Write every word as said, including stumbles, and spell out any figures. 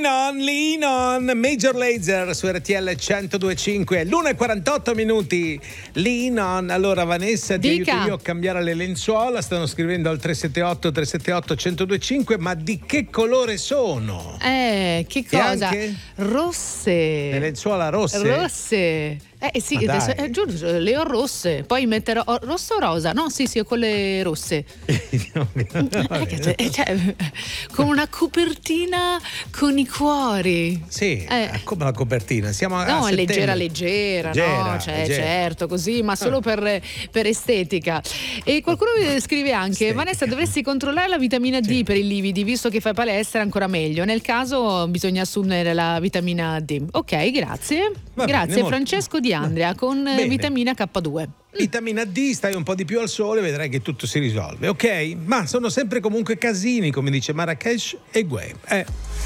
On, lean on, Major Lazer su R T L centodue e cinque, l'una e quarantotto minuti. Lean on. Allora Vanessa, ti Dica. aiuto io a cambiare le lenzuola. Stanno scrivendo al tre sette otto tre sette otto centodue e cinque, ma di che colore sono? Eh, che cosa? Bianche? Rosse. Le lenzuola rosse? Rosse. Eh sì, Ma dai. eh, giuro, le ho rosse. Poi metterò oh, rosso o rosa? No, sì, sì, ho quelle rosse. Eh, che- eh, cioè, con una copertina con i cuori. Sì, Eh. come la copertina. Siamo a No, settembre. leggera, leggera, Leggera, no, cioè, leggera. certo, così, ma solo per, per estetica. E qualcuno mi scrive anche: Estetica. Vanessa, dovresti controllare la vitamina D Sì. per i lividi, visto che fai palestra, ancora meglio. Nel caso bisogna assumere la vitamina D. Ok, grazie. Va bene, grazie molto- Francesco Di Andrea con eh, Bene. vitamina K due. Vitamina D, stai un po' di più al sole, vedrai che tutto si risolve, ok? Ma sono sempre comunque casini, come dice Marrakesh e Gue. Eh.